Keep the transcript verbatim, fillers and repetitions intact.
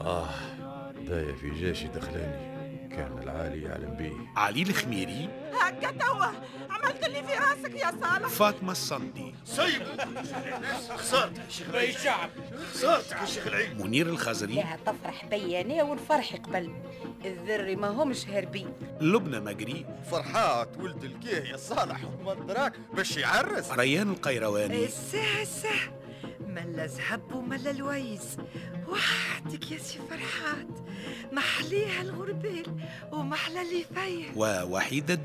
آه، داية في جيشي دخلاني، كان العالي يعلم بيه. علي الخميري، هكا توا عملت اللي في راسك يا صالح. فاطمة الصندي، سيبوا خسارتك يا شيخ العيد، الشعب خسارتك يا شيخ العيد. منير الخزري، لا تفرح بيانية والفرح قبل الذري ما همش هاربين. لبنى مجري، فرحات ولد الكيه يا صالح ومدراك باش يعرس. ريان القيرواني، الساعة الساعة ملا زهب وملا الويز وحدك يا سي فرحات، محليها الغربال ومحلى اللي فيه. ووحيدة